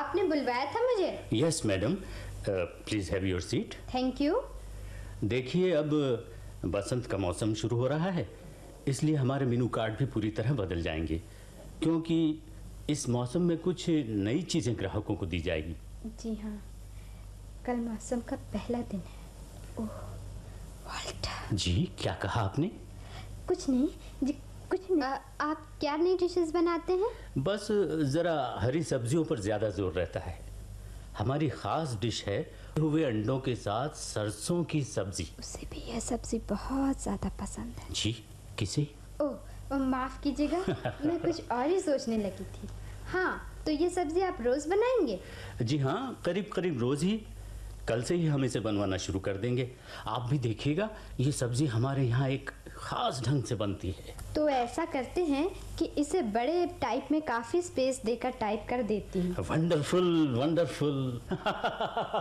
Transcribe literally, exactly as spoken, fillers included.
आपने बुलवाया था मुझे? Yes madam, please have your seat. Thank you. देखिए, अब बसंत का मौसम शुरू हो रहा है, इसलिए हमारे मेनू कार्ड भी पूरी तरह बदल जाएंगे, क्योंकि इस मौसम में कुछ नई चीज़ें ग्राहकों को दी जाएगी। जी हाँ, कल मौसम का पहला दिन है। ओह वाल्टर। जी, क्या कहा आपने? कुछ नहीं जी, कुछ नहीं। आ, आप क्या नई डिशेस बनाते हैं? बस ज़रा हरी सब्जियों पर ज़्यादा जोर रहता है। हमारी ख़ास डिश है हुए अंडों के साथ सरसों की सब्जी। उसे भी यह सब्जी बहुत ज़्यादा पसंद है। जी, किसे? ओह माफ़ कीजिएगा, मैं कुछ और ही सोचने लगी थी। हाँ, तो ये सब्जी आप रोज़ बनाएंगे? जी हाँ, करीब करीब रोज़ ही। कल से ही हम इसे बनवाना शुरू कर देंगे। आप भी देखिएगा, ये सब्जी हमारे यहाँ एक ख़ास ढंग से बनती है। तो ऐसा करते हैं कि इसे बड़े टाइप में काफ़ी स्पेस देकर टाइप कर देती हूँ। Wonderful wonderful.